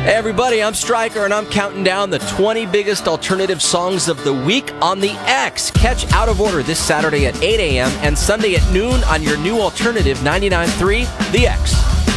Hey everybody, I'm Stryker, and I'm counting down the 20 biggest alternative songs of the week on the X. Catch Out of Order this Saturday at 8 a.m. and Sunday at noon on your new alternative 99.3, The X.